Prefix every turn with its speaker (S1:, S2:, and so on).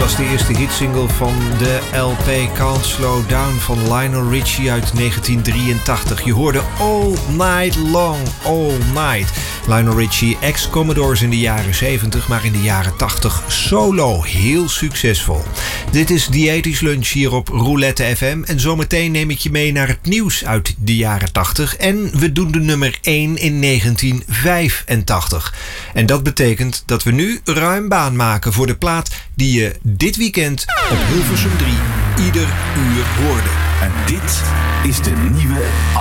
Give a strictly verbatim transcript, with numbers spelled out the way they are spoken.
S1: was de eerste hitsingle van de L P Can't Slow Down van Lionel Richie uit negentien drieëntachtig. Je hoorde All Night Long, All Night. Lionel Richie, ex-Commodores in de jaren zeventig, maar in de jaren tachtig solo heel succesvol. Dit is The eighties Lunch hier op Roulette F M en zometeen neem ik je mee naar het nieuws uit de jaren tachtig en we doen de nummer één in negentien vijfentachtig. En dat betekent dat we nu ruim baan maken voor de plaat die je dit weekend op Hilversum drie ieder uur hoorde.
S2: En dit is de nieuwe